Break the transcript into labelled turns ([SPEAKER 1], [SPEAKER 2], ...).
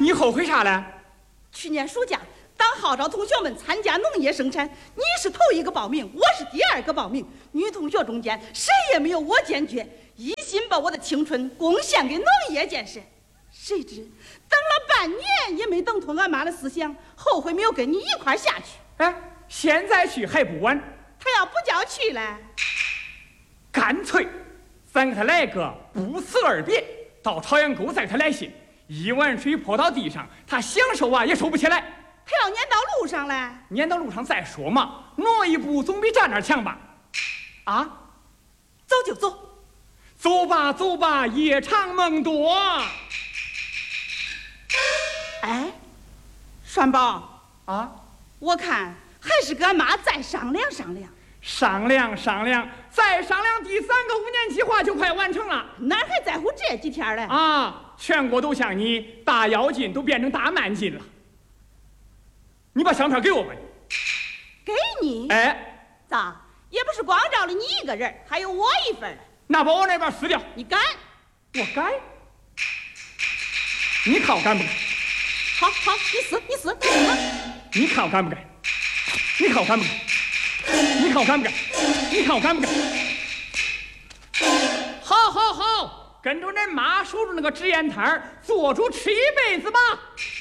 [SPEAKER 1] 你后悔啥了？
[SPEAKER 2] 去年暑假，当号召同学们参加农业生产，你是头一个报名，我是第二个报名。女同学中间谁也没有我坚决，一心把我的青春贡献给农业建设。谁知等了半年也没等通俺妈的思想，后悔没有跟你一块下去。
[SPEAKER 1] 哎，现在去还不晚。
[SPEAKER 2] 他要不叫去了，
[SPEAKER 1] 干脆咱给他来个不辞而别，到朝阳沟再给他来信，一碗水泼到地上，他想收啊也收不起来。
[SPEAKER 2] 他要撵到路上了，
[SPEAKER 1] 撵到路上再说嘛，挪一步总比站那儿强吧？啊，
[SPEAKER 2] 走就走，
[SPEAKER 1] 走吧走吧，夜长梦多。
[SPEAKER 2] 哎，栓宝
[SPEAKER 1] 啊，
[SPEAKER 2] 我看还是跟俺妈再商量商量。
[SPEAKER 1] 商量商量，再商量，第3个5年计划就快完成了。
[SPEAKER 2] 哪还在乎这几天嘞？
[SPEAKER 1] 啊，全国都像你，大跃进都变成大慢进了。你把相片给我吧。
[SPEAKER 2] 给你？
[SPEAKER 1] 哎，
[SPEAKER 2] 咋？也不是光照了你一个人，还有我一份。
[SPEAKER 1] 那把我那边撕掉。
[SPEAKER 2] 你敢？
[SPEAKER 1] 我敢。你看我敢不敢？
[SPEAKER 2] 好，你撕。
[SPEAKER 1] 你看我敢不敢？你看我敢不敢？你看我敢不敢？你看我敢不敢？好，跟着恁妈守住那个纸烟摊儿，做主吃一辈子吧。